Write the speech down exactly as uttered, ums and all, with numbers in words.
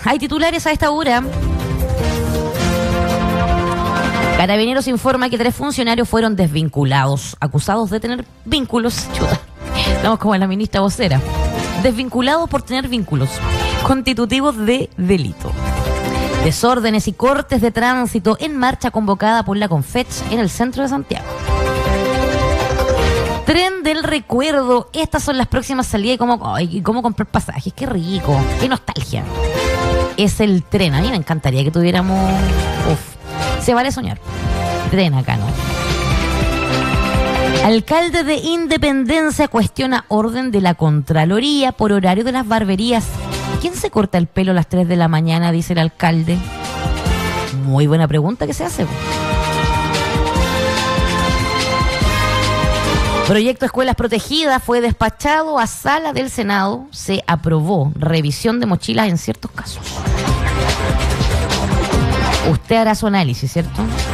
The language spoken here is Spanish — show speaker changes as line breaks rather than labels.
hay titulares a esta hora. Carabineros informa que tres funcionarios fueron desvinculados, acusados de tener vínculos. Chuta, estamos como en la ministra vocera. Desvinculados por tener vínculos constitutivos de delito. Desórdenes y cortes de tránsito en marcha convocada por la Confech en el centro de Santiago. Tren del recuerdo. Estas son las próximas salidas y cómo, ay, y cómo comprar pasajes. Qué rico, qué nostalgia. Es el tren. A mí me encantaría que tuviéramos... Uf, se vale soñar. Tren acá, ¿no? Alcalde de Independencia cuestiona orden de la Contraloría por horario de las barberías. ¿Quién se corta el pelo a las tres de la mañana? Dice el alcalde. Muy buena pregunta que se hace. Proyecto Escuelas Protegidas fue despachado a sala del Senado. Se aprobó revisión de mochilas en ciertos casos. Usted hará su análisis, ¿cierto?